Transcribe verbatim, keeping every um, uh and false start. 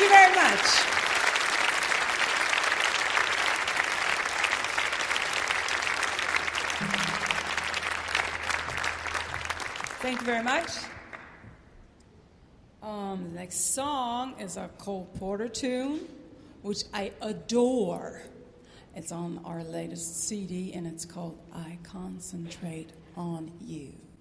you very much. Thank you very much. Um, the next song is a Cole Porter tune, which I adore. It's on our latest C D, and it's called I Concentrate on You.